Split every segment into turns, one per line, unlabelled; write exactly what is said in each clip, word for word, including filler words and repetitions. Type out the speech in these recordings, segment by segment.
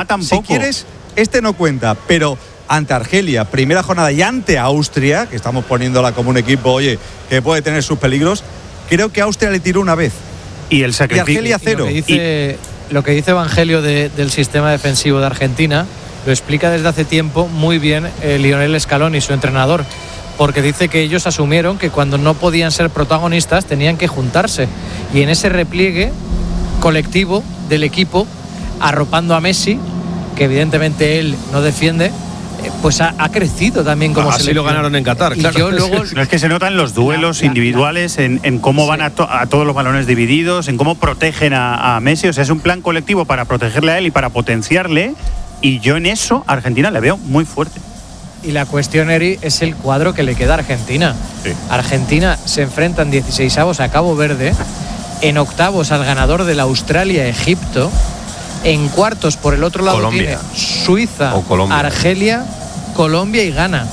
Panamá tampoco.
Si quieres, este no cuenta, pero ante Argelia, primera jornada, y ante Austria, que estamos poniéndola como un equipo, oye, que puede tener sus peligros, creo que Austria le tiró una vez.
Y el sacrificio.
Y Argelia cero.
Y lo que dice, y... lo que dice Evangelio de, del sistema defensivo de Argentina lo explica desde hace tiempo muy bien eh, Lionel Scaloni, su entrenador, porque dice que ellos asumieron que cuando no podían ser protagonistas tenían que juntarse, y en ese repliegue colectivo del equipo, arropando a Messi, que evidentemente él no defiende, pues ha, ha crecido también como
así
selección.
Lo ganaron en Qatar,
y
claro.
Yo luego,
no es que se notan los duelos la, la, individuales en, en cómo sí. van a, to, a todos los balones divididos, en cómo protegen a, a Messi. O sea, es un plan colectivo para protegerle a él y para potenciarle, y yo en eso a Argentina le veo muy fuerte.
Y la cuestión, Eri, es el cuadro que le queda a Argentina.
Sí.
Argentina se enfrenta en dieciseisavos a Cabo Verde, en octavos al ganador del Australia-Egipto, en cuartos por el otro lado
Colombia.
tiene Suiza, Argelia, Colombia y Ghana.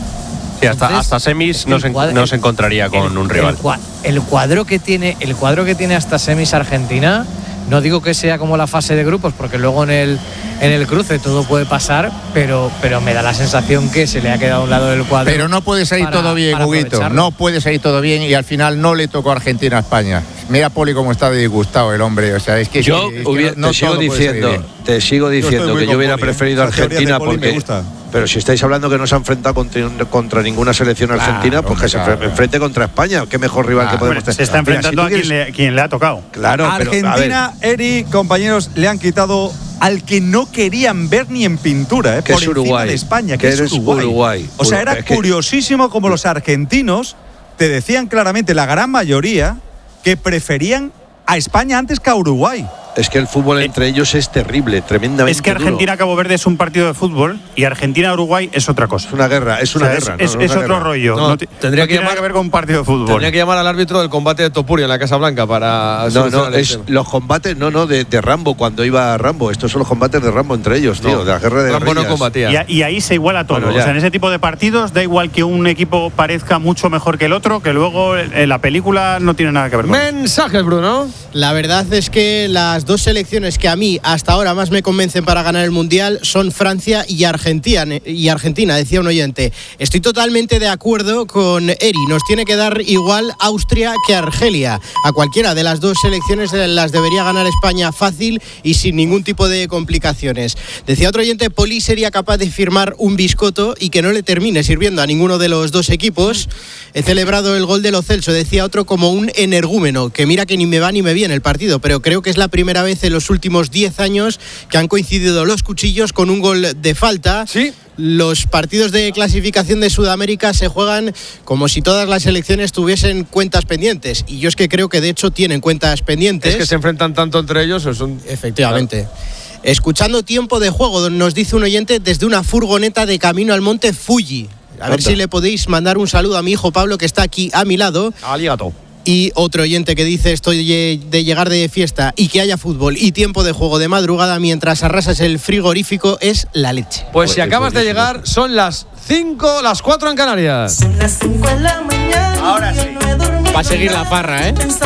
Sí, hasta, Entonces, hasta semis nos, en, cuadro, nos encontraría con
el,
un rival.
El, el cuadro que tiene, el cuadro que tiene hasta semis Argentina, no digo que sea como la fase de grupos, porque luego en el en el cruce todo puede pasar, pero pero me da la sensación que se le ha quedado a un lado del cuadro.
Pero no puede salir
para,
todo bien, Huguito. No puede salir todo bien, y al final no le tocó a Argentina a España. Mira, Poli, cómo está disgustado el hombre. O sea, es que
yo
es
hubiera,
que no, no
te sigo diciendo, te sigo diciendo que yo hubiera Poli, preferido a Argentina porque. Pero si estáis hablando que no se ha enfrentado contra, contra ninguna selección argentina, claro, pues que claro, se enfrente claro. contra España. Qué mejor rival claro. que podemos tener.
Se está enfrentando Mira, si a quien, quieres... le, quien le ha tocado.
Claro, Argentina, pero, Eri, compañeros, le han quitado al que no querían ver ni en pintura, ¿eh?
Que
por
es Uruguay.
De España, que,
que
es Uruguay.
Uruguay.
O sea, era
es que...
curiosísimo como los argentinos te decían claramente, la gran mayoría, que preferían a España antes que a Uruguay.
Es que el fútbol entre ellos es terrible, tremendamente.
Es que Argentina-Cabo Verde es un partido de fútbol y Argentina-Uruguay es otra cosa.
Es una guerra, es una
o sea,
guerra.
Es,
no,
es,
no
es otro
guerra.
rollo.
No,
no,
tendría
no
que, llamar,
que ver con un partido de fútbol.
Tendría que llamar al árbitro del combate de Topuria en la Casa Blanca para.
No, no, es los combates, no, no, de, de Rambo, cuando iba a Rambo. Estos son los combates de Rambo entre ellos, tío, no, de la guerra de
Rambo no combatía.
Y, y ahí se iguala todo. Bueno, o sea, en ese tipo de partidos da igual que un equipo parezca mucho mejor que el otro, que luego en la película no tiene nada que ver con eso.
Mensajes, Bruno.
La verdad es que las dos selecciones que a mí hasta ahora más me convencen para ganar el Mundial son Francia y Argentina, y Argentina, decía un oyente. Estoy totalmente de acuerdo con Eri, nos tiene que dar igual Austria que Argelia. A cualquiera de las dos selecciones las debería ganar España fácil y sin ningún tipo de complicaciones. Decía otro oyente, Poli sería capaz de firmar un biscotto y que no le termine sirviendo a ninguno de los dos equipos. He celebrado el gol de Lo Celso, decía otro, como un energúmeno, que mira que ni me va ni me viene el partido, pero creo que es la primera vez en los últimos diez años que han coincidido los cuchillos con un gol de falta.
Sí.
Los partidos de clasificación de Sudamérica se juegan como si todas las selecciones tuviesen cuentas pendientes, y yo es que creo que de hecho tienen cuentas pendientes.
Es que se enfrentan tanto entre ellos. Son...
Efectivamente. Claro. Escuchando Tiempo de Juego, nos dice un oyente desde una furgoneta de camino al monte Fuji. A ver si le podéis mandar un saludo a mi hijo Pablo, que está aquí a mi lado.
Aligato.
Y otro oyente que dice, estoy de llegar de fiesta y que haya fútbol y Tiempo de Juego de madrugada mientras arrasas el frigorífico es la leche.
Pues si acabas de llegar, son las cinco, las cuatro en Canarias.
Son las cinco de la mañana.
Ahora sí.
Va
a seguir la farra, ¿eh?